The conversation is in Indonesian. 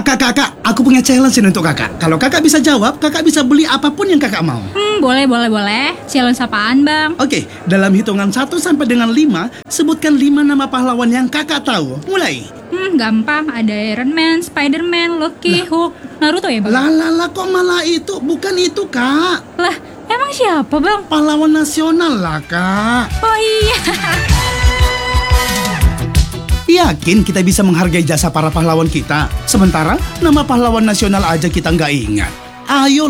Kakak, aku punya challenge untuk kakak. Kalau kakak bisa jawab, kakak bisa beli apapun yang kakak mau. Boleh. Challenge apaan, Bang? Oke, dalam hitungan 1 sampai dengan 5, sebutkan 5 nama pahlawan yang kakak tahu. Mulai. Gampang. Ada Iron Man, Spider-Man, Loki, Hulk, Naruto ya, Bang? Lah, kok malah itu? Bukan itu, Kak. Lah, emang siapa, Bang? Pahlawan nasional lah, Kak. Oh iya. Yakin kita bisa menghargai jasa para pahlawan kita? Sementara nama pahlawan nasional aja kita nggak ingat. Ayo